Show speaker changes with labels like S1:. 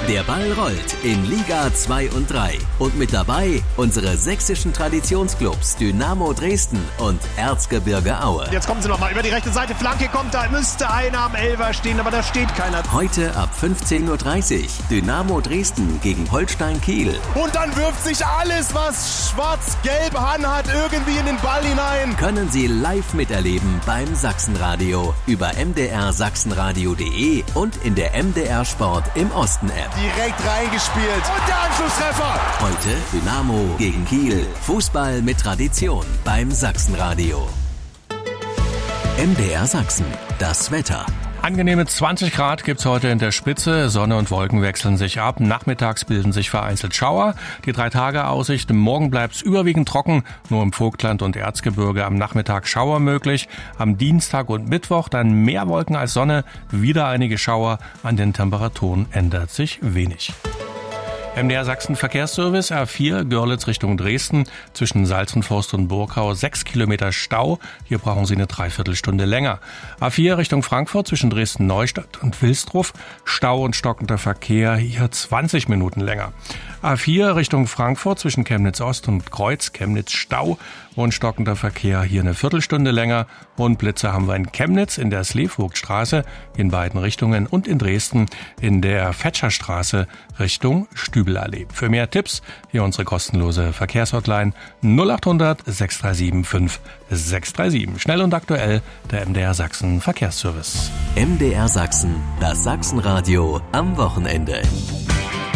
S1: Der Ball rollt in Liga 2 und 3. Und mit dabei unsere sächsischen Traditionsclubs Dynamo Dresden und Erzgebirge Aue.
S2: Jetzt kommen sie nochmal über die rechte Seite. Flanke kommt, da müsste einer am Elfer stehen, aber da steht keiner.
S1: Heute ab 15:30 Uhr Dynamo Dresden gegen Holstein Kiel.
S2: Und dann wirft sich alles, was schwarz-gelb anhat, irgendwie in den Ball hinein.
S1: Können Sie live miterleben beim Sachsenradio über mdrsachsenradio.de und in der MDR Sport im Osten App.
S2: Direkt reingespielt. Und der Anschlusstreffer.
S1: Heute Dynamo gegen Kiel. Fußball mit Tradition beim Sachsenradio. MDR Sachsen. Das Wetter.
S3: Angenehme 20 Grad gibt's heute in der Spitze. Sonne und Wolken wechseln sich ab. Nachmittags bilden sich vereinzelt Schauer. Die 3-Tage-Aussicht. Morgen bleibt's überwiegend trocken. Nur im Vogtland und Erzgebirge am Nachmittag Schauer möglich. Am Dienstag und Mittwoch dann mehr Wolken als Sonne. Wieder einige Schauer. An den Temperaturen ändert sich wenig. MDR Sachsen Verkehrsservice, A4 Görlitz Richtung Dresden, zwischen Salzenforst und Burgau 6 Kilometer Stau. Hier brauchen Sie eine Dreiviertelstunde länger. A4 Richtung Frankfurt zwischen Dresden-Neustadt und Wilsdruff, Stau und stockender Verkehr, hier 20 Minuten länger. A4 Richtung Frankfurt zwischen Chemnitz-Ost und Kreuz, Chemnitz Stau und stockender Verkehr, hier eine Viertelstunde länger. Und Blitze haben wir in Chemnitz in der Sleevogtstraße in beiden Richtungen und in Dresden in der Fetscherstraße Richtung Stübelallee. Für mehr Tipps hier unsere kostenlose Verkehrshotline 0800 637 5637. Schnell und aktuell der MDR Sachsen Verkehrsservice.
S1: MDR Sachsen, das Sachsenradio am Wochenende.